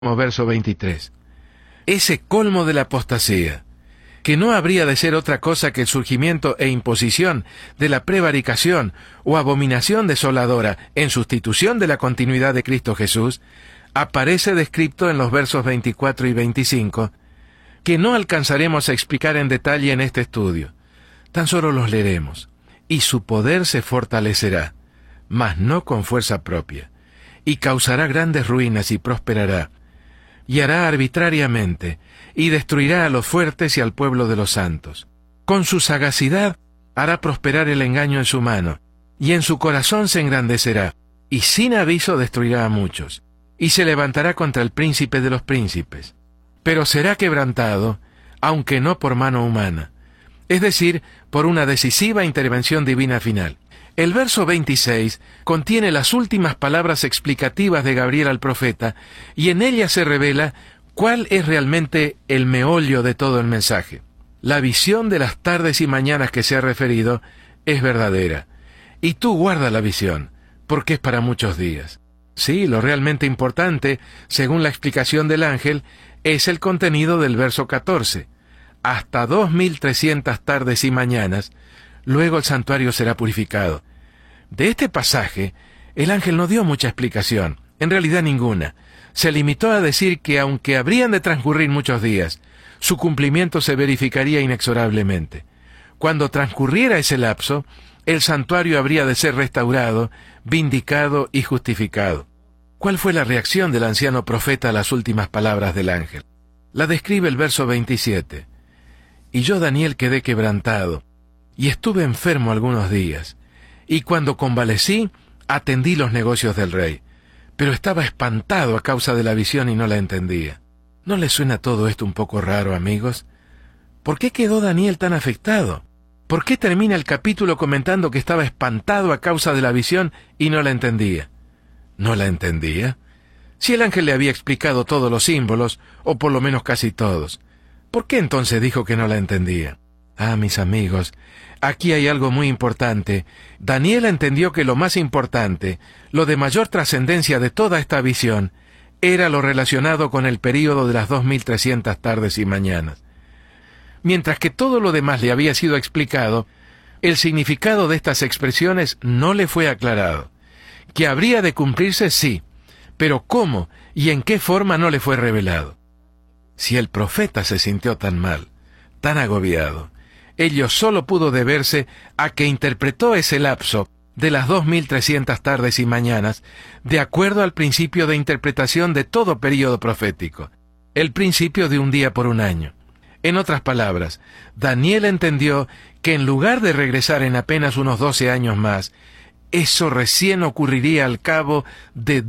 verso 23. Ese colmo de la apostasía, que no habría de ser otra cosa que el surgimiento e imposición de la prevaricación o abominación desoladora en sustitución de la continuidad de Cristo Jesús, aparece descrito en los versos 24 y 25, que no alcanzaremos a explicar en detalle en este estudio. Tan solo los leeremos. Y su poder se fortalecerá, mas no con fuerza propia, y causará grandes ruinas y prosperará, y hará arbitrariamente, y destruirá a los fuertes y al pueblo de los santos. Con su sagacidad hará prosperar el engaño en su mano, y en su corazón se engrandecerá, y sin aviso destruirá a muchos, y se levantará contra el príncipe de los príncipes. Pero será quebrantado, aunque no por mano humana, es decir, por una decisiva intervención divina final. El verso 26 contiene las últimas palabras explicativas de Gabriel al profeta, y en ellas se revela cuál es realmente el meollo de todo el mensaje. La visión de las tardes y mañanas que se ha referido es verdadera, y tú guarda la visión, porque es para muchos días. Sí, lo realmente importante, según la explicación del ángel, es el contenido del verso 14. Hasta 2300 tardes y mañanas, luego el santuario será purificado. De este pasaje, el ángel no dio mucha explicación, en realidad ninguna. Se limitó a decir que aunque habrían de transcurrir muchos días, su cumplimiento se verificaría inexorablemente. Cuando transcurriera ese lapso, el santuario habría de ser restaurado, vindicado y justificado. ¿Cuál fue la reacción del anciano profeta a las últimas palabras del ángel? La describe el verso 27. Y yo, Daniel, quedé quebrantado, y estuve enfermo algunos días, y cuando convalecí, atendí los negocios del rey, pero estaba espantado a causa de la visión y no la entendía. ¿No les suena todo esto un poco raro, amigos? ¿Por qué quedó Daniel tan afectado? ¿Por qué termina el capítulo comentando que estaba espantado a causa de la visión y no la entendía? ¿No la entendía? Si el ángel le había explicado todos los símbolos, o por lo menos casi todos, ¿por qué entonces dijo que no la entendía? Ah, mis amigos, aquí hay algo muy importante. Daniel entendió que lo más importante, lo de mayor trascendencia de toda esta visión, era lo relacionado con el período de las 2300 tardes y mañanas. Mientras que todo lo demás le había sido explicado, el significado de estas expresiones no le fue aclarado. Que habría de cumplirse, sí, pero cómo y en qué forma no le fue revelado. Si el profeta se sintió tan mal, tan agobiado, ello solo pudo deberse a que interpretó ese lapso de las 2300 tardes y mañanas de acuerdo al principio de interpretación de todo período profético, el principio de un día por un año. En otras palabras, Daniel entendió que en lugar de regresar en apenas unos 12 años más, eso recién ocurriría al cabo de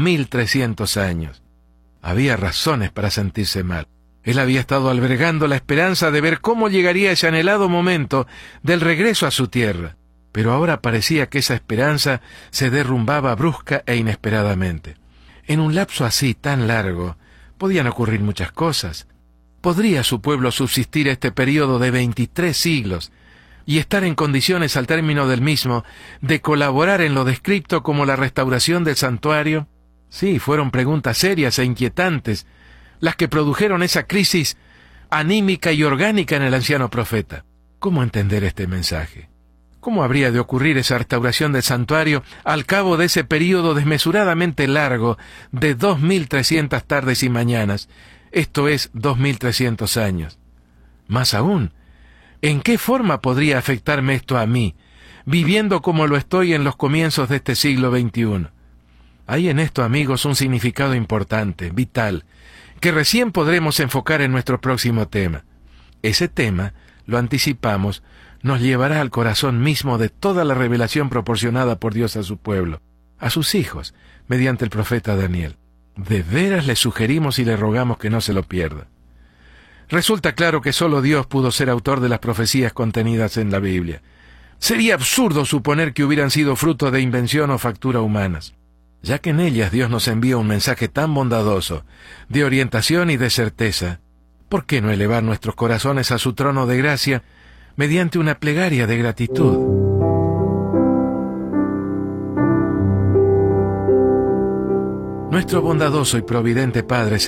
2300 años. Había razones para sentirse mal. Él había estado albergando la esperanza de ver cómo llegaría ese anhelado momento del regreso a su tierra, pero ahora parecía que esa esperanza se derrumbaba brusca e inesperadamente. En un lapso así tan largo, podían ocurrir muchas cosas. ¿Podría su pueblo subsistir este período de 23 siglos y estar en condiciones al término del mismo de colaborar en lo descrito como la restauración del santuario? Sí, fueron preguntas serias e inquietantes las que produjeron esa crisis anímica y orgánica en el anciano profeta. ¿Cómo entender este mensaje? ¿Cómo habría de ocurrir esa restauración del santuario al cabo de ese período desmesuradamente largo de 2300 tardes y mañanas, esto es, 2300 años? Más aún, ¿en qué forma podría afectarme esto a mí, viviendo como lo estoy en los comienzos de este siglo XXI? Hay en esto, amigos, un significado importante, vital, que recién podremos enfocar en nuestro próximo tema. Ese tema, lo anticipamos, nos llevará al corazón mismo de toda la revelación proporcionada por Dios a su pueblo, a sus hijos, mediante el profeta Daniel. De veras le sugerimos y le rogamos que no se lo pierda. Resulta claro que solo Dios pudo ser autor de las profecías contenidas en la Biblia. Sería absurdo suponer que hubieran sido fruto de invención o factura humanas, ya que en ellas Dios nos envía un mensaje tan bondadoso, de orientación y de certeza. ¿Por qué no elevar nuestros corazones a su trono de gracia mediante una plegaria de gratitud? Nuestro bondadoso y providente Padre